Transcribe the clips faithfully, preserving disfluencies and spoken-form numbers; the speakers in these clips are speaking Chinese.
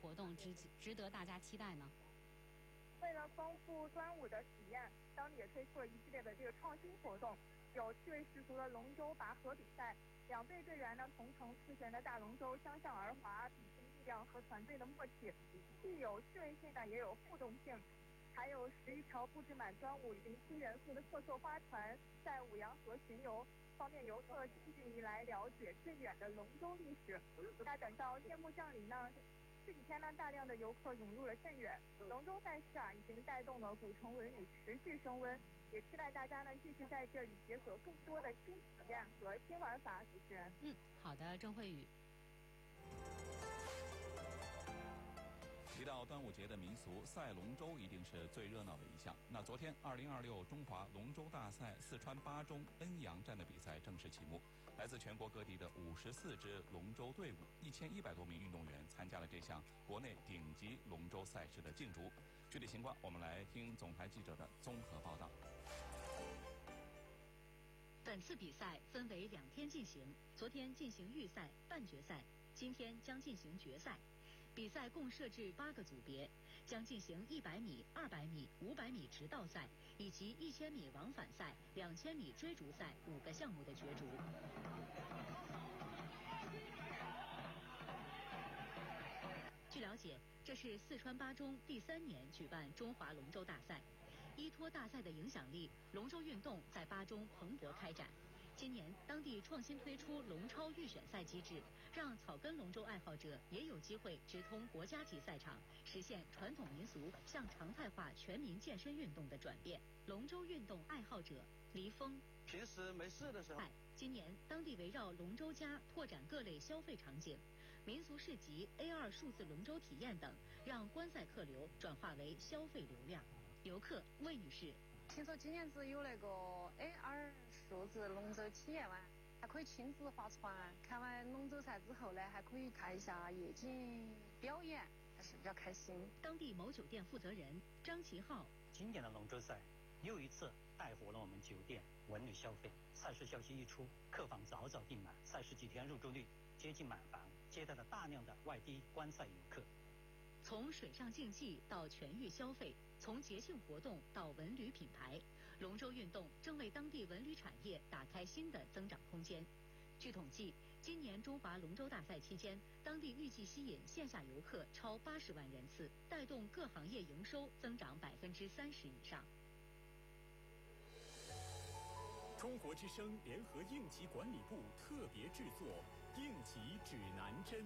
活动值值得大家期待呢？ 为了丰富端午的体验，当地也推出了一系列的这个创新活动，有趣味十足的龙舟拔河比赛，两队队员呢同乘四旋的大龙舟相向而滑，比拼力量和团队的默契，既有趣味性呢，也有互动性。还有十余条布置满端午零七元素的特色花船在五羊河巡游，方便游客近距离来了解最远的龙舟历史。那等到夜幕降临呢，这几天呢，大量的游客涌入了镇远，龙舟赛事啊，已经带动了古城文旅持续升温，也期待大家呢继续在这里解锁更多的新体验和新玩法。主持人， 嗯，好的，郑慧宇。 提到端午节的民俗，赛龙舟一定是最热闹的一项。那昨天，二零二六中华龙舟大赛四川巴中恩阳站的比赛正式启幕。来自全国各地的五十四支龙舟队伍，一千一百多名运动员参加了这项国内顶级龙舟赛事的竞逐。具体情况，我们来听总台记者的综合报道。 本次比赛分为两天进行，昨天进行预赛、半决赛，今天将进行决赛。比赛共设置八个组别，将进行一百米、二百米、五百米直道赛以及一千米往返赛、两千米追逐赛五个项目的角逐。据了解，这是四川巴中第三年举办中华龙舟大赛。依托大赛的影响力，龙舟运动在巴中蓬勃开展。今年，当地创新推出龙超预选赛机制，让草根龙舟爱好者也有机会直通国家级赛场，实现传统民俗向常态化全民健身运动的转变。龙舟运动爱好者黎峰， 平时没事的时候， 今年当地围绕龙舟家拓展各类消费场景，民俗市集、A 二 数字龙舟体验等，让观赛客流转化为消费流量。游客魏女士。 听说今年子有那个 A 二 数字龙舟体验完，还可以亲自划船。看完龙舟赛之后呢，还可以看一下夜景表演，还是比较开心。 当地某酒店负责人张其浩， 今年的龙舟赛又一次带火了我们酒店文旅消费。赛事消息一出，客房早早订满，赛事几天入住率接近满房，接待了大量的外地观赛游客。 从水上竞技到全域消费，从节庆活动到文旅品牌，龙舟运动正为当地文旅产业打开新的增长空间。据统计，今年中华龙舟大赛期间，当地预计吸引线下游客超八十万人次，带动各行业营收增长百分之三十以上。 中国之声联合应急管理部特别制作《应急指南针》。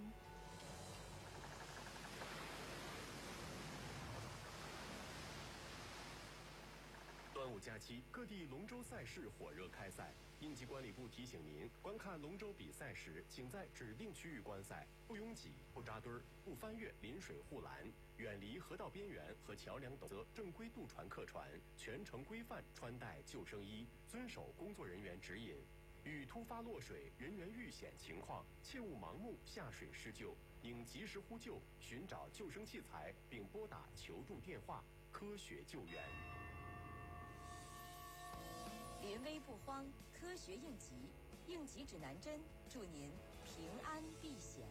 端午假期，各地龙舟赛事火热开赛。应急管理部提醒您，观看龙舟比赛时，请在指定区域观赛，不拥挤、不扎堆儿、不翻越临水护栏，远离河道边缘和桥梁等。则正规渡船客船全程规范穿戴救生衣，遵守工作人员指引。遇突发落水、人员遇险情况，切勿盲目下水施救，应及时呼救，寻找救生器材，并拨打求助电话，科学救援。 临危不慌，科学应急，应急指南针，祝您平安避险。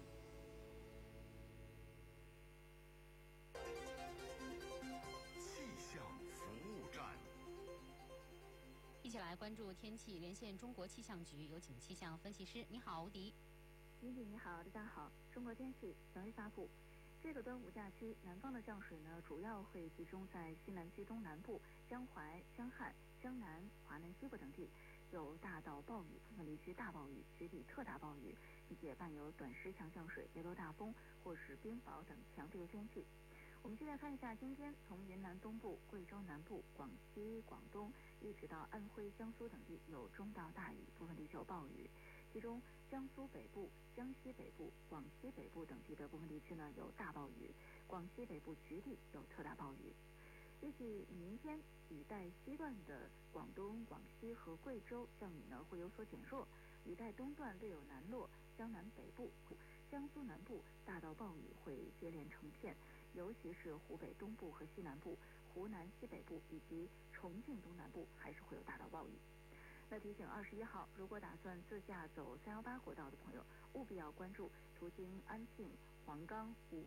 气象服务站， 一起来关注天气，连线中国气象局，有请气象分析师。你好，吴迪。 李姐你好，大家好。中国天气详细发布。这个端午假期，南方的降水呢，主要会集中在西南区东南部、江淮、江汉、江南、华南西部等地，有大到暴雨，部分地区大暴雨、局地特大暴雨，并且伴有短时强降水、雷暴大风或是冰雹等强烈天气。我们接着看一下今天从云南东部、贵州南部、广西、广东一直到安徽、江苏等地有中到大雨，部分地区有暴雨。其中江苏北部、江西北部、广西北部等地的部分地区呢有大暴雨，广西北部局地有特大暴雨。预计明天雨带西段的广东、广西和贵州降雨呢会有所减弱，雨带东段略有南落，江南北部、江苏南部大到暴雨会接连成片，尤其是湖北东部和西南部、湖南西北部以及重庆东南部还是会有大到暴雨。那提醒二十一号，如果打算自驾走三一八国道的朋友，务必要关注途经安庆、黄冈、武